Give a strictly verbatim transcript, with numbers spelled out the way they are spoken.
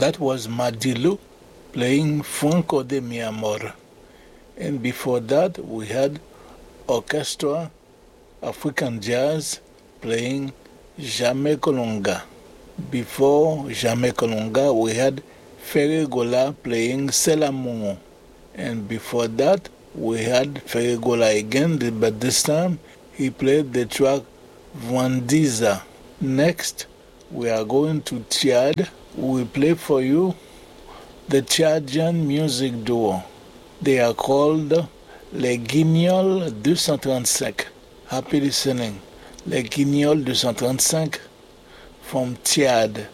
that was Madilu playing Franco de Mi Amor. And before that, we had Orchestra African Jazz playing Jamais Colonga. Before Jamais Colonga, we had Ferregola playing C'est l'amour. And before that, we had Ferregola again, but this time he played the track Vandiza. Next, we are going to Tchad. We will play for you the Tchadian music duo. They are called Les Guignols two thirty-five. Happy listening. Les Guignols two thirty-five from Tchad.